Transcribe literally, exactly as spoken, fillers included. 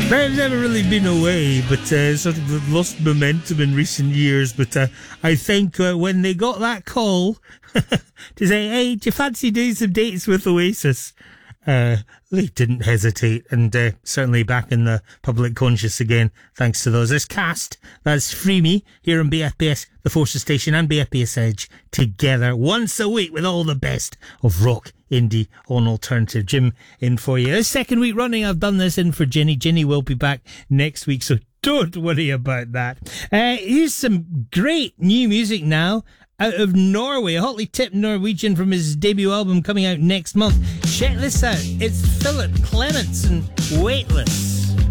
They've never really been away, but uh, sort of lost momentum in recent years. But uh, I think uh, when they got that call to say, hey, do you fancy doing some dates with Oasis? Uh, they didn't hesitate, and uh, certainly back in the public conscious again, thanks to those. This cast, that's Free Me, here on B F B S, The Forces Station, and B F B S Edge, together once a week with all the best of rock, indie, on alternative. Jim in for you. This second week running, I've done this in for Ginny. Ginny will be back next week, so don't worry about that. Uh, here's some great new music now. Out of Norway, a hotly tipped Norwegian from his debut album coming out next month. Check this out. It's Philip Clements and Weightless.